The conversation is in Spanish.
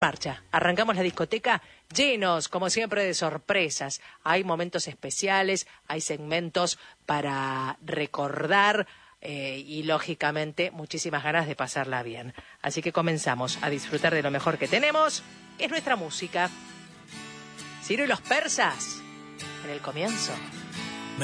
Marcha. Arrancamos la discoteca llenos, como siempre, de sorpresas. Hay momentos especiales, hay segmentos para recordar y, lógicamente, muchísimas ganas de pasarla bien. Así que comenzamos a disfrutar de lo mejor que tenemos, que es nuestra música. Ciro y los persas, en el comienzo.